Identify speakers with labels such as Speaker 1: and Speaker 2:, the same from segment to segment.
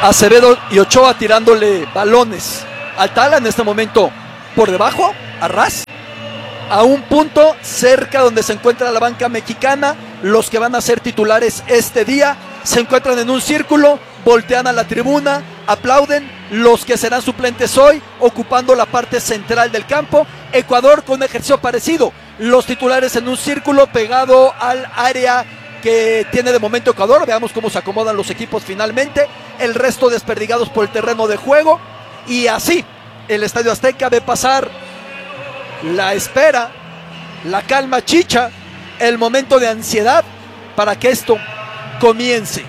Speaker 1: Acevedo y Ochoa tirándole balones al Tala en este momento por debajo, a ras, a un punto cerca donde se encuentra la banca mexicana. Los que van a ser titulares este día se encuentran en un círculo, voltean a la tribuna, aplauden. Los que serán suplentes hoy, ocupando la parte central del campo. Ecuador con un ejercicio parecido, los titulares en un círculo pegado al área que tiene de momento Ecuador. Veamos cómo se acomodan los equipos finalmente, el resto desperdigados por el terreno de juego. Y así el Estadio Azteca ve pasar la espera, la calma chicha, el momento de ansiedad para que esto comience.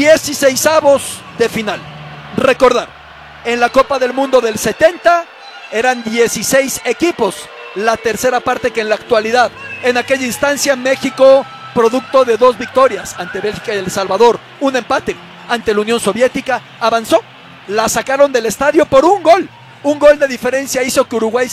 Speaker 1: 16avos de final. Recordar, en la Copa del Mundo del 70 eran 16 equipos, la tercera parte que en la actualidad. En aquella instancia México, producto de 2 victorias ante Bélgica y El Salvador, un empate ante la Unión Soviética, avanzó. La sacaron del estadio por un gol. Un gol de diferencia hizo que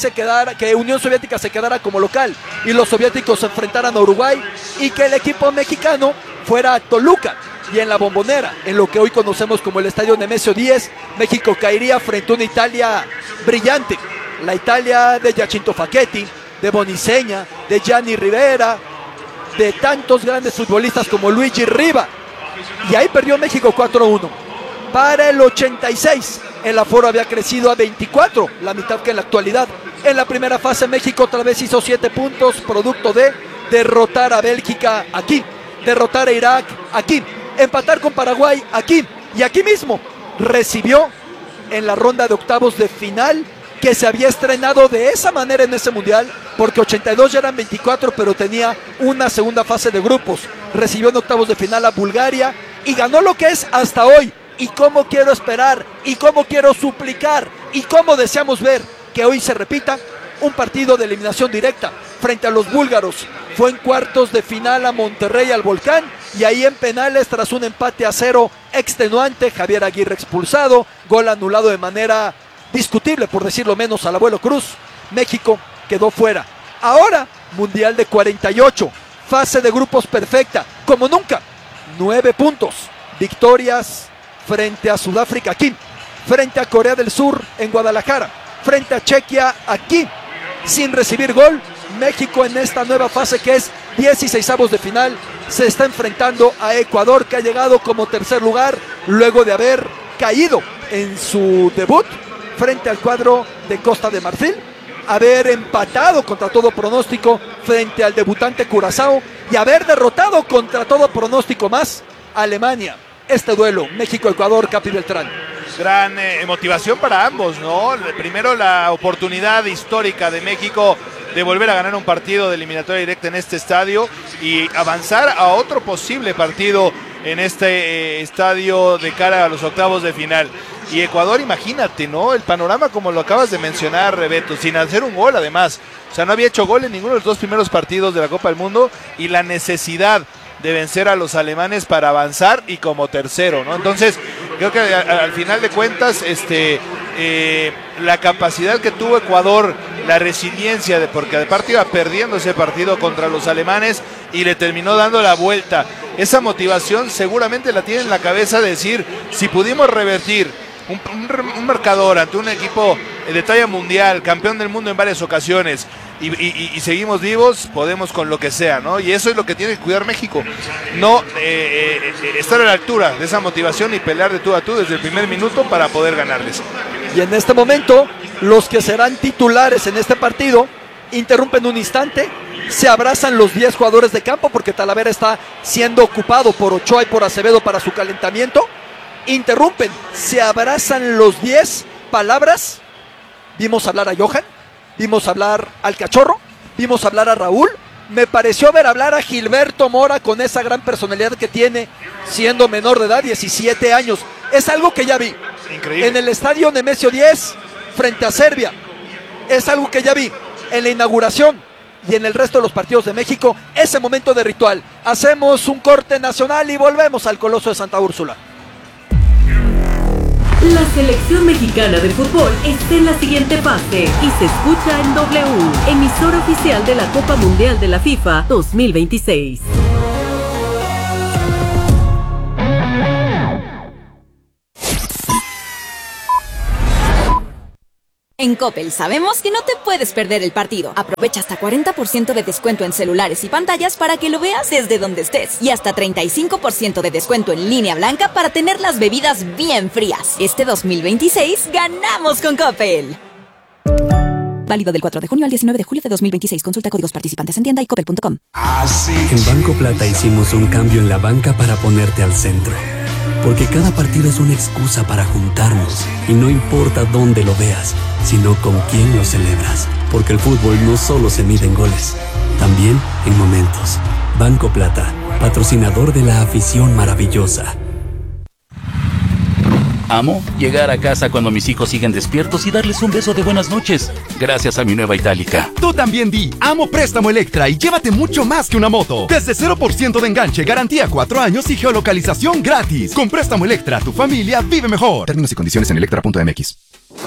Speaker 1: que Unión Soviética se quedara como local y los soviéticos se enfrentaran a Uruguay, y que el equipo mexicano fuera a Toluca. Y en la Bombonera, en lo que hoy conocemos como el Estadio Nemesio 10, México caería frente a una Italia brillante. La Italia de Giacinto Facchetti, de Boniseña, de Gianni Rivera, de tantos grandes futbolistas como Luigi Riva. Y ahí perdió México 4-1. Para el 86, el aforo había crecido a 24, la mitad que en la actualidad. En la primera fase México otra vez hizo 7 puntos, producto de derrotar a Bélgica aquí, derrotar a Irak aquí, empatar con Paraguay aquí, y aquí mismo recibió en la ronda de octavos de final, que se había estrenado de esa manera en ese mundial, porque 82 ya eran 24, pero tenía una segunda fase de grupos. Recibió en octavos de final a Bulgaria y ganó lo que es hasta hoy. Y cómo quiero esperar, y cómo quiero suplicar, y cómo deseamos ver que hoy se repita un partido de eliminación directa frente a los búlgaros. Fue en cuartos de final a Monterrey, al Volcán, y ahí en penales, tras un empate a 0 extenuante, Javier Aguirre expulsado, gol anulado de manera discutible, por decirlo menos, al Abuelo Cruz, México quedó fuera. Ahora, Mundial de 48, fase de grupos perfecta, como nunca, 9 puntos, victorias frente a Sudáfrica aquí, frente a Corea del Sur en Guadalajara, frente a Chequia aquí, sin recibir gol. México en esta nueva fase que es 16avos de final se está enfrentando a Ecuador, que ha llegado como tercer lugar luego de haber caído en su debut frente al cuadro de Costa de Marfil, haber empatado contra todo pronóstico frente al debutante Curazao y haber derrotado contra todo pronóstico más a Alemania. Este duelo, México-Ecuador, Capi Beltrán.
Speaker 2: Gran motivación para ambos, ¿no? Primero, la oportunidad histórica de México de volver a ganar un partido de eliminatoria directa en este estadio y avanzar a otro posible partido en este estadio de cara a los octavos de final. Y Ecuador, imagínate, ¿no? El panorama como lo acabas de mencionar, Beto, sin hacer un gol además. O sea, no había hecho gol en ninguno de los 2 primeros partidos de la Copa del Mundo, y la necesidad de vencer a los alemanes para avanzar y como tercero, ¿no? Entonces, creo que al final de cuentas, la capacidad que tuvo Ecuador, la resiliencia, porque aparte iba perdiendo ese partido contra los alemanes y le terminó dando la vuelta. Esa motivación seguramente la tiene en la cabeza de decir, si pudimos revertir un marcador ante un equipo de talla mundial, campeón del mundo en varias ocasiones, y seguimos vivos, podemos con lo que sea, ¿no? Y eso es lo que tiene que cuidar México, no estar a la altura de esa motivación y pelear de tú a tú desde el primer minuto para poder ganarles.
Speaker 1: Y en este momento, los que serán titulares en este partido interrumpen un instante, se abrazan los 10 jugadores de campo, porque Talavera está siendo ocupado por Ochoa y por Acevedo para su calentamiento. Interrumpen, se abrazan los 10, palabras. Vimos hablar a Johan, vimos hablar al Cachorro, vimos hablar a Raúl. Me pareció ver hablar a Gilberto Mora con esa gran personalidad que tiene, siendo menor de edad, 17 años. Es algo que ya vi.
Speaker 2: Increíble.
Speaker 1: En el estadio Nemesio 10, frente a Serbia. Es algo que ya vi en la inauguración y en el resto de los partidos de México. Ese momento de ritual. Hacemos un corte nacional y volvemos al Coloso de Santa Úrsula.
Speaker 3: La selección mexicana de fútbol está en la siguiente fase y se escucha en W, emisora oficial de la Copa Mundial de la FIFA 2026.
Speaker 4: En Coppel sabemos que no te puedes perder el partido. Aprovecha hasta 40% de descuento en celulares y pantallas para que lo veas desde donde estés. Y hasta 35% de descuento en línea blanca para tener las bebidas bien frías. Este 2026 ganamos con Coppel. Válido del 4 de junio al 19 de julio de 2026. Consulta códigos participantes en tienda y coppel.com.
Speaker 5: En Banco Plata hicimos un cambio en la banca para ponerte al centro. Porque cada partido es una excusa para juntarnos. Y no importa dónde lo veas, sino con quién lo celebras. Porque el fútbol no solo se mide en goles, también en momentos. Banco Plata, patrocinador de la afición maravillosa.
Speaker 6: Amo llegar a casa cuando mis hijos siguen despiertos y darles un beso de buenas noches, gracias a mi nueva Itálica.
Speaker 7: Tú también di Amo Préstamo Electra y llévate mucho más que una moto. Desde 0% de enganche, garantía 4 años y geolocalización gratis. Con Préstamo Electra, tu familia vive mejor. Términos y condiciones en electra.mx.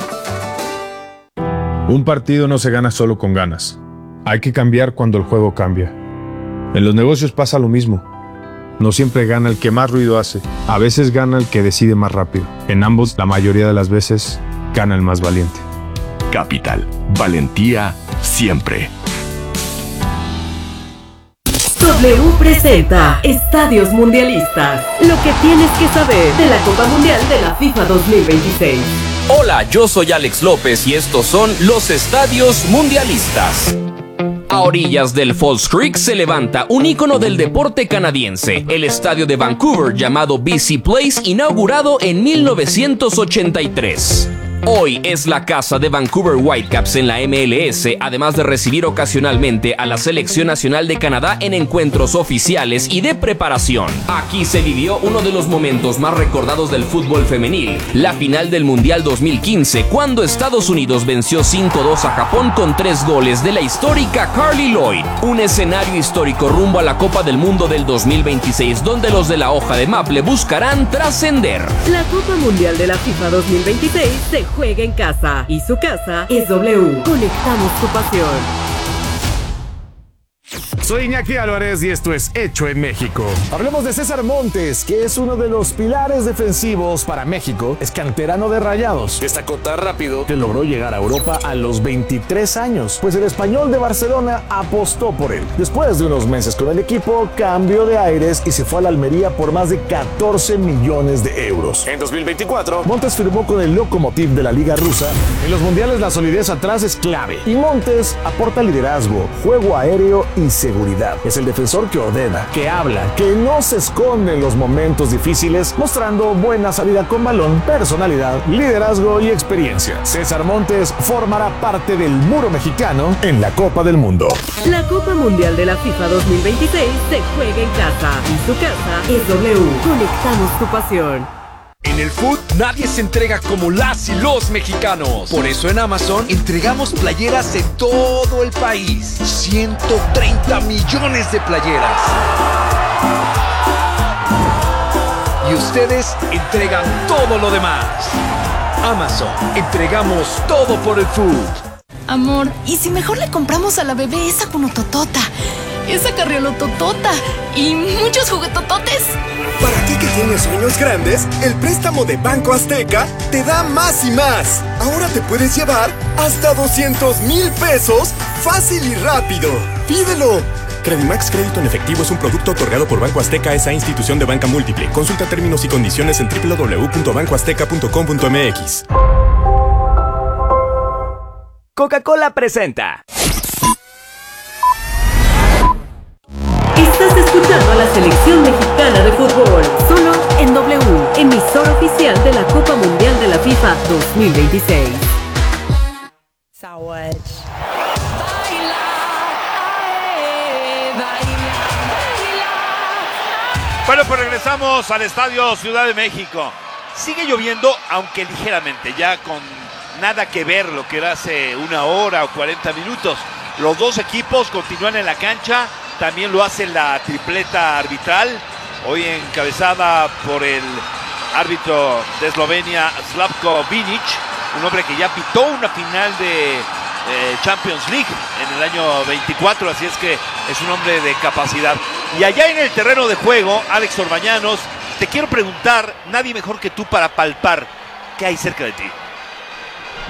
Speaker 8: Un partido no se gana solo con ganas. Hay que cambiar cuando el juego cambia. En los negocios pasa lo mismo. No siempre gana el que más ruido hace. A veces gana el que decide más rápido. En ambos, la mayoría de las veces, gana el más valiente.
Speaker 9: Capital. Valentía siempre.
Speaker 3: W presenta Estadios Mundialistas. Lo que tienes que saber de la Copa Mundial de la FIFA 2026.
Speaker 10: Hola, yo soy Alex López y estos son los Estadios Mundialistas. A orillas del Falls Creek se levanta un ícono del deporte canadiense, el estadio de Vancouver llamado BC Place, inaugurado en 1983. Hoy es la casa de Vancouver Whitecaps en la MLS, además de recibir ocasionalmente a la Selección Nacional de Canadá en encuentros oficiales y de preparación. Aquí se vivió uno de los momentos más recordados del fútbol femenil, la final del Mundial 2015, cuando Estados Unidos venció 5-2 a Japón con 3 goles de la histórica Carly Lloyd. Un escenario histórico rumbo a la Copa del Mundo del 2026, donde los de la hoja de Maple buscarán trascender.
Speaker 3: La Copa Mundial de la FIFA 2026 se juega en casa y su casa es W. Conectamos tu pasión.
Speaker 11: Soy Iñaki Álvarez y esto es Hecho en México. Hablemos de César Montes, que es uno de los pilares defensivos para México. Es canterano de Rayados. Destacó tan rápido que logró llegar a Europa a los 23 años, pues el Español de Barcelona apostó por él. Después de unos meses con el equipo, cambió de aires y se fue a la Almería por más de 14 millones de euros. En 2024, Montes firmó con el Lokomotiv de la Liga Rusa. En los mundiales la solidez atrás es clave y Montes aporta liderazgo, juego aéreo y seguridad. Es el defensor que ordena, que habla, que no se esconde en los momentos difíciles, mostrando buena salida con balón, personalidad, liderazgo y experiencia. César Montes formará parte del muro mexicano en la Copa del Mundo.
Speaker 3: La Copa Mundial de la FIFA 2026 se juega en casa y su casa es W. Conectamos tu pasión.
Speaker 12: En el food nadie se entrega como las y los mexicanos. Por eso en Amazon entregamos playeras en todo el país. 130 millones de playeras. Y ustedes entregan todo lo demás. Amazon, entregamos todo por el food.
Speaker 13: Amor, ¿y si mejor le compramos a la bebé esa cunototota, esa carriolototota y muchos juguetototes?
Speaker 14: Para ti que tienes sueños grandes, el préstamo de Banco Azteca te da más y más. Ahora te puedes llevar hasta 200,000 pesos fácil y rápido. ¡Pídelo! Credimax Crédito en Efectivo es un producto otorgado por Banco Azteca, esa institución de banca múltiple. Consulta términos y condiciones en www.bancoazteca.com.mx.
Speaker 15: Coca-Cola presenta.
Speaker 3: Estás escuchando a la selección mexicana de fútbol, solo en W, emisora oficial de la Copa Mundial de la FIFA 2026.
Speaker 2: Bueno, pues regresamos al Estadio Ciudad de México. Sigue lloviendo, aunque ligeramente, ya con nada que ver lo que era hace una hora o 40 minutos. Los dos equipos continúan en la cancha. También lo hace la tripleta arbitral, hoy encabezada por el árbitro de Eslovenia, Slavko Vinic, un hombre que ya pitó una final de Champions League en el año 24, así es que es un hombre de capacidad. Y allá en el terreno de juego, Alex Orbañanos, te quiero preguntar, nadie mejor que tú para palpar qué hay cerca de ti.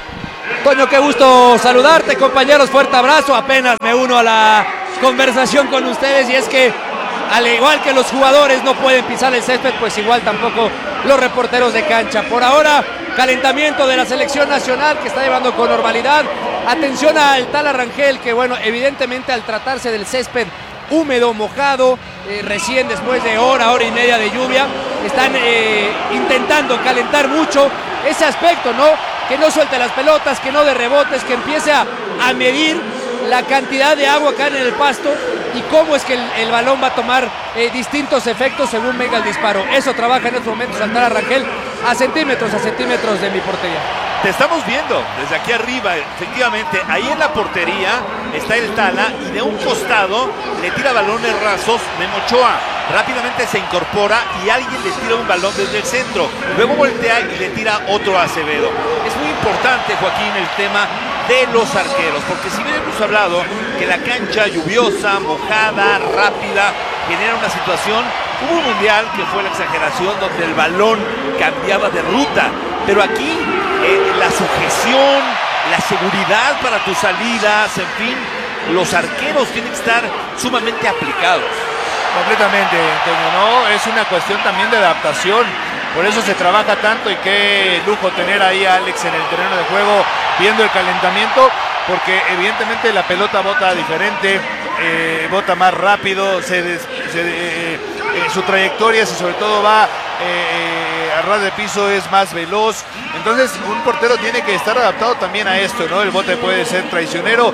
Speaker 16: Toño, qué gusto saludarte, compañeros, fuerte abrazo. Apenas me uno a la conversación con ustedes y es que al igual que los jugadores no pueden pisar el césped, pues igual tampoco los reporteros de cancha. Por ahora, calentamiento de la selección nacional que está llevando con normalidad. Atención al Tala Rangel, que bueno, evidentemente al tratarse del césped húmedo, mojado, recién después de hora y media de lluvia, están intentando calentar mucho ese aspecto, ¿no? Que no suelte las pelotas, que no de rebotes, que empiece a medir la cantidad de agua que hay en el pasto y cómo es que el balón va a tomar distintos efectos según venga el disparo. Eso trabaja en estos momentos Tala Rangel a centímetros de mi portería.
Speaker 17: Te estamos viendo desde aquí arriba, efectivamente, ahí en la portería está el Tala y de un costado le tira balones rasos Memo Ochoa. Rápidamente se incorpora y alguien le tira un balón desde el centro. Luego voltea y le tira otro a Acevedo. Es muy importante, Joaquín, el tema de los arqueros, porque si bien hemos hablado que la cancha lluviosa, mojada, rápida, genera una situación, hubo un mundial que fue la exageración donde el balón cambiaba de ruta, pero aquí la sujeción, la seguridad para tus salidas, en fin, los arqueros tienen que estar sumamente aplicados.
Speaker 2: Completamente, Antonio, ¿no? Es una cuestión también de adaptación, por eso se trabaja tanto y qué lujo tener ahí a Alex en el terreno de juego viendo el calentamiento, porque evidentemente la pelota bota diferente, bota más rápido, su trayectoria, si sobre todo va a ras de piso, es más veloz. Entonces un portero tiene que estar adaptado también a esto, ¿no? El bote puede ser traicionero,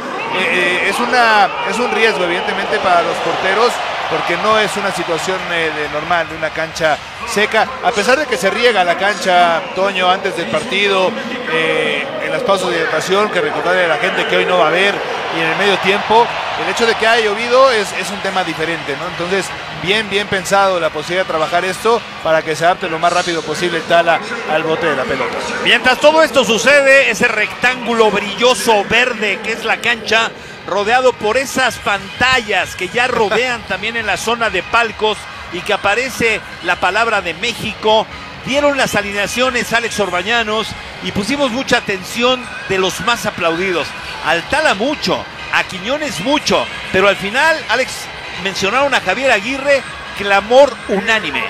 Speaker 2: es un riesgo evidentemente para los porteros, porque no es una situación normal de una cancha seca, a pesar de que se riega la cancha, Toño, antes del partido, en las pausas de hidratación, que recordarle a la gente que hoy no va a haber, y en el medio tiempo, el hecho de que haya llovido es un tema diferente, ¿no? Entonces, bien pensado la posibilidad de trabajar esto para que se adapte lo más rápido posible el Tala al bote de la pelota.
Speaker 17: Mientras todo esto sucede, ese rectángulo brilloso verde que es la cancha, rodeado por esas pantallas que ya rodean también en la zona de palcos y que aparece la palabra de México. Dieron las alineaciones Alex Orbañanos y pusimos mucha atención de los más aplaudidos. Al Tala mucho, a Quiñones mucho, pero al final, Alex, mencionaron a Javier Aguirre, clamor unánime.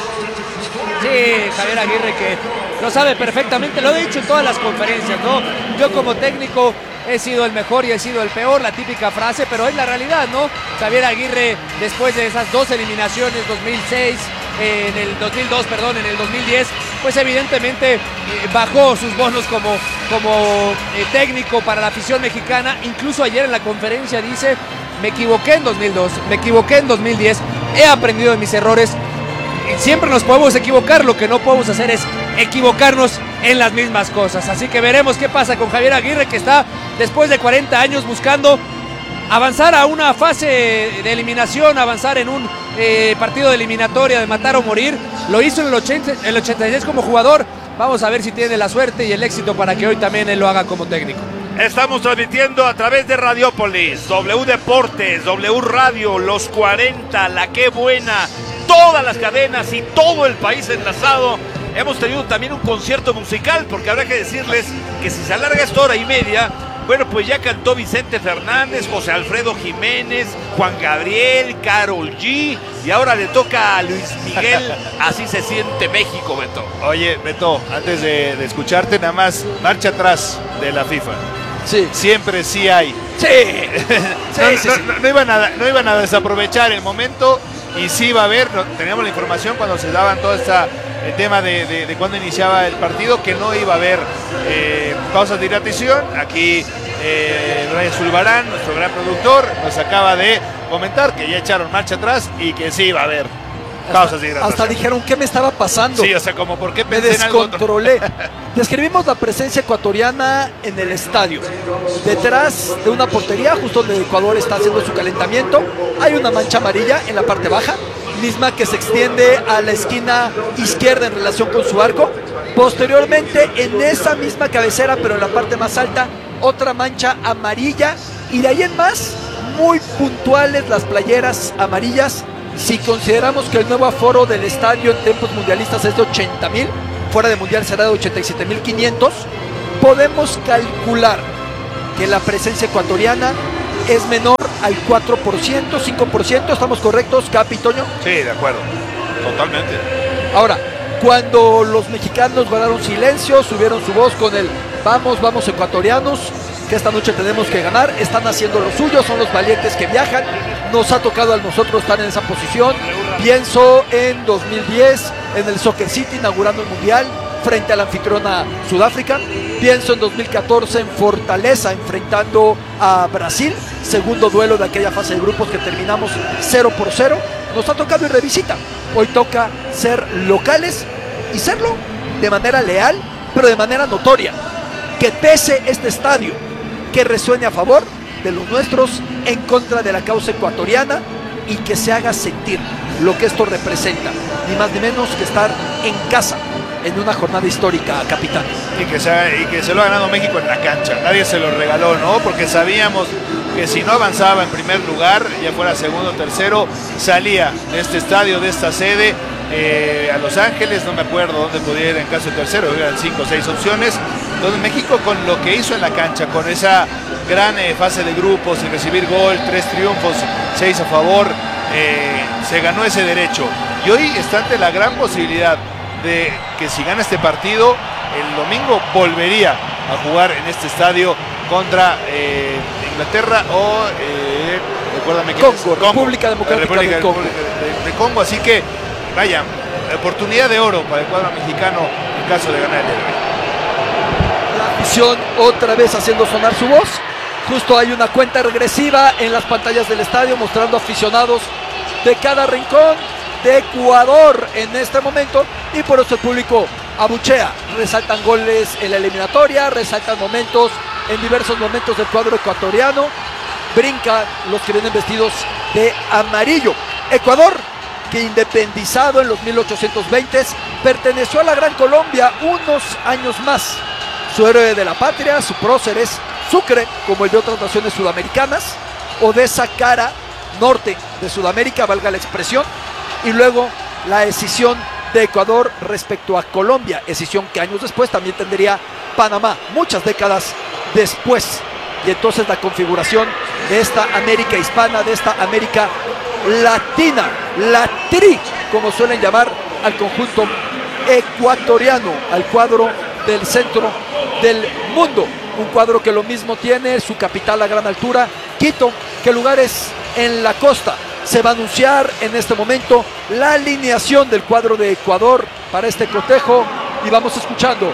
Speaker 16: Sí, Javier Aguirre, que lo sabe perfectamente, lo he dicho en todas las conferencias, ¿no? Yo como técnico he sido el mejor y he sido el peor, la típica frase, pero es la realidad, ¿no? Javier Aguirre, después de esas dos eliminaciones, 2006, en el 2010, pues evidentemente bajó sus bonos como técnico para la afición mexicana. Incluso ayer en la conferencia dice: me equivoqué en 2002, me equivoqué en 2010, he aprendido de mis errores. Siempre nos podemos equivocar, lo que no podemos hacer es equivocarnos en las mismas cosas. Así que veremos qué pasa con Javier Aguirre, que está después de 40 años buscando avanzar a una fase de eliminación, avanzar en un partido de eliminatoria de matar o morir. Lo hizo en el 86 como jugador. Vamos a ver si tiene la suerte y el éxito para que hoy también él lo haga como técnico.
Speaker 17: Estamos transmitiendo a través de Radiópolis, W Deportes, W Radio, Los 40, La Qué Buena, todas las cadenas y todo el país enlazado. Hemos tenido también un concierto musical, porque habrá que decirles que si se alarga esta hora y media, bueno, pues ya cantó Vicente Fernández, José Alfredo Jiménez, Juan Gabriel, Karol G, y ahora le toca a Luis Miguel. Así se siente México, Beto.
Speaker 2: Oye, Beto, antes de escucharte, nada más, marcha atrás de la FIFA.
Speaker 1: Sí.
Speaker 2: Siempre sí hay.
Speaker 1: Sí.
Speaker 2: No iban a desaprovechar el momento, y sí va a haber. Teníamos la información cuando se daban todo el tema de cuando iniciaba el partido, que no iba a haber pausas de hidratación. Aquí Brian Zulbarán, nuestro gran productor, nos acaba de comentar que ya echaron marcha atrás y que sí va a haber pausas de hidratación.
Speaker 1: Hasta dijeron qué me estaba pasando.
Speaker 2: Sí, o sea, como por qué
Speaker 1: me
Speaker 2: pensé en algo
Speaker 1: descontrolé. Describimos la presencia ecuatoriana en el estadio. Detrás de una portería, justo donde Ecuador está haciendo su calentamiento, hay una mancha amarilla en la parte baja, misma que se extiende a la esquina izquierda en relación con su arco. Posteriormente, en esa misma cabecera, pero en la parte más alta, otra mancha amarilla. Y de ahí en más, muy puntuales las playeras amarillas. Si consideramos que el nuevo aforo del estadio en tiempos mundialistas es de 80,000, fuera de mundial será de 87,500. podemos calcular que la presencia ecuatoriana es menor al 4%, 5%, ¿estamos correctos, Capi, Toño?
Speaker 2: Sí, de acuerdo, totalmente.
Speaker 1: Ahora, cuando los mexicanos guardaron silencio, subieron su voz con el vamos, vamos ecuatorianos, que esta noche tenemos que ganar, están haciendo lo suyo, son los valientes que viajan, nos ha tocado a nosotros estar en esa posición. Pienso en 2010, en el Soccer City, inaugurando el Mundial, frente a la anfitriona Sudáfrica. Pienso en 2014 en Fortaleza, enfrentando a Brasil, segundo duelo de aquella fase de grupos que terminamos 0-0. Nos ha tocado ir de visita. Hoy toca ser locales y serlo de manera leal, pero de manera notoria. Que pese este estadio, que resuene a favor de los nuestros, en contra de la causa ecuatoriana, y que se haga sentir lo que esto representa, ni más ni menos que estar en casa en una jornada histórica, capitán.
Speaker 2: Y que se lo ha ganado México en la cancha, nadie se lo regaló, ¿no? Porque sabíamos que si no avanzaba en primer lugar, ya fuera segundo o tercero, salía de este estadio, de esta sede, a Los Ángeles, no me acuerdo dónde podía ir en caso de tercero, eran 5 o 6 opciones. Entonces México, con lo que hizo en la cancha, con esa gran fase de grupos, sin recibir gol, 3 triunfos, 6 a favor, se ganó ese derecho. Y hoy está ante la gran posibilidad de que si gana este partido, el domingo volvería a jugar en este estadio contra Inglaterra o recuérdame quién es.
Speaker 1: Congo, República Democrática del Congo.
Speaker 2: De Congo, así que vaya, oportunidad de oro para el cuadro mexicano en caso de ganar el día de hoy.
Speaker 1: La afición otra vez haciendo sonar su voz. Justo hay una cuenta regresiva en las pantallas del estadio mostrando aficionados de cada rincón de Ecuador en este momento, y por eso el público abuchea. Resaltan goles en la eliminatoria, resaltan momentos en diversos momentos del cuadro ecuatoriano, brincan los que vienen vestidos de amarillo. Ecuador, que independizado en los 1820s, perteneció a la Gran Colombia unos años más. Su héroe de la patria, su prócer es Sucre, como el de otras naciones sudamericanas, o de esa cara norte de Sudamérica, valga la expresión, y luego la escisión de Ecuador respecto a Colombia, escisión que años después también tendría Panamá, muchas décadas después. Y entonces la configuración de esta América hispana, de esta América latina, la tri, como suelen llamar al conjunto ecuatoriano, al cuadro del centro del mundo. Un cuadro que lo mismo tiene su capital a gran altura, Quito, que lugares en la costa. Se va a anunciar en este momento la alineación del cuadro de Ecuador para este cotejo y vamos escuchando.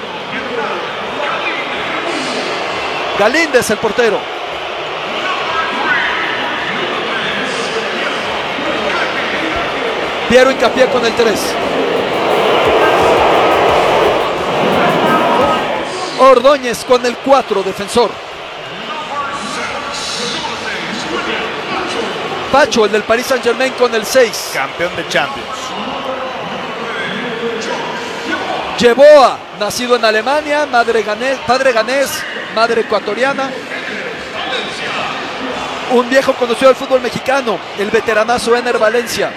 Speaker 1: Galíndez, el portero. Piero Hincapié con el 3. Ordóñez con el 4, defensor. Pacho, el del Paris Saint-Germain, con el 6.
Speaker 2: Campeón de Champions.
Speaker 1: Yeboah, nacido en Alemania, padre ganés, madre ecuatoriana. Un viejo conocido del fútbol mexicano, el veteranazo Ener Valencia.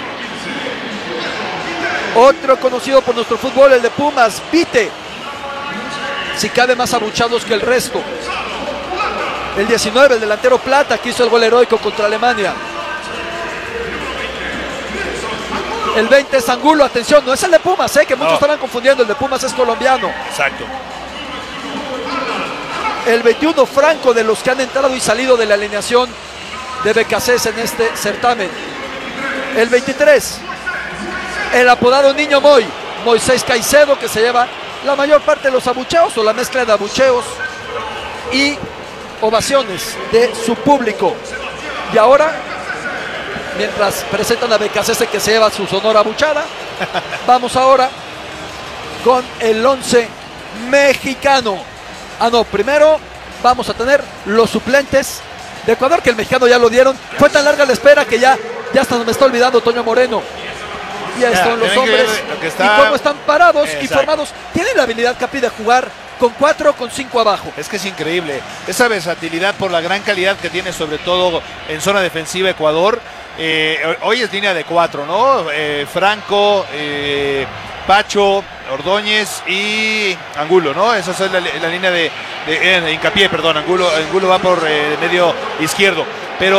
Speaker 1: Otro conocido por nuestro fútbol, el de Pumas, Vite. Si cabe, más abuchados que el resto. El 19, el delantero Plata, que hizo el gol heroico contra Alemania. El 20 es Angulo, atención, no es el de Pumas, que muchos estarán confundiendo, el de Pumas es colombiano.
Speaker 2: Exacto.
Speaker 1: El 21, Franco, de los que han entrado y salido de la alineación de Becasés en este certamen. El 23, el apodado Niño Moy, Moisés Caicedo, que se lleva la mayor parte de los abucheos o la mezcla de abucheos y ovaciones de su público. Y ahora, mientras presentan a Becasese, que se lleva su sonora abuchada, vamos ahora con el 11 mexicano. Primero vamos a tener los suplentes de Ecuador, que el mexicano ya lo dieron. Fue tan larga la espera que ya hasta me está olvidando Toño Moreno. Ya están los hombres y cómo están parados y formados. Tienen la habilidad, Capi, de jugar con 4 o con 5 abajo.
Speaker 2: Es que es increíble esa versatilidad por la gran calidad que tiene, sobre todo en zona defensiva Ecuador. Hoy es línea de 4, ¿no? Franco, Pacho, Ordóñez y Angulo, ¿no? Esa es la línea de hincapié, perdón. Angulo va por medio izquierdo.